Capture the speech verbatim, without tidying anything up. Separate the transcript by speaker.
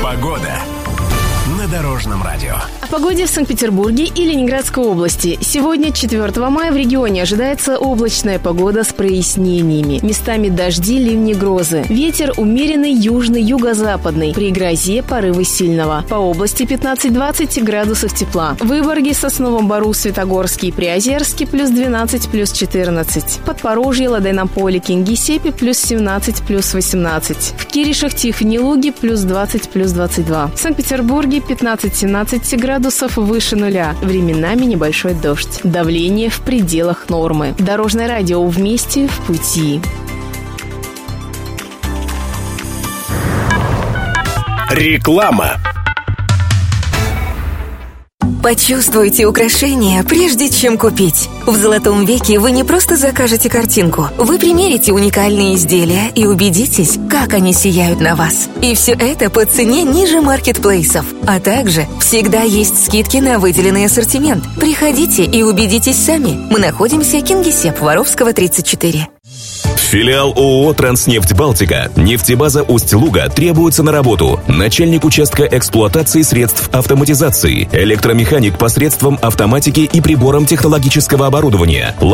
Speaker 1: Погода на Дорожном радио.
Speaker 2: О погоде в Санкт-Петербурге и Ленинградской области. Сегодня, четвёртого мая, в регионе ожидается облачная погода с прояснениями. Местами дожди, ливни, грозы. Ветер умеренный южный, юго-западный. При грозе порывы сильного. По области пятнадцать-двадцать градусов тепла. В Выборге, Сосновом Бору, Светогорске и Приозерске плюс двенадцать, плюс четырнадцать. Подпорожье, Ладейном поле, Кингисеппе плюс семнадцать, плюс восемнадцать. В Киришах, Тихвине, Луге плюс двадцать, плюс двадцать два. В Санкт-Петербурге пятнадцать-семнадцать градусов выше нуля. Временами небольшой дождь. Давление в пределах нормы. Дорожное радио вместе в пути.
Speaker 1: Реклама.
Speaker 3: Почувствуйте украшения, прежде чем купить. В «Золотом веке» вы не просто закажете картинку. Вы примерите уникальные изделия и убедитесь, как они сияют на вас. И все это по цене ниже маркетплейсов. А также всегда есть скидки на выделенный ассортимент. Приходите и убедитесь сами. Мы находимся Кингисепп, Воровского, тридцать четыре.
Speaker 4: Филиал ООО «Транснефть Балтика», нефтебаза Усть-Луга требуется на работу. Начальник участка эксплуатации средств автоматизации, электромеханик посредством автоматики и прибором технологического оборудования.